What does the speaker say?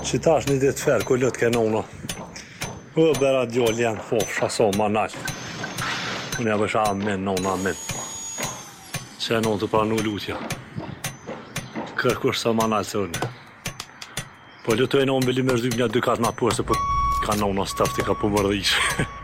që tash një ditë ferë, ku lëtë kenona. Bera djallë janë, fofsha sa ma nalë. Unë ja bësha amen, nona amen. Që e nonë të pranu lutja. Kërkush sa ma nalë se unë. Po lutu e nonë bëllim e rëzym një 2 katë ma përse për ka nona stafti ka pëmërdhish.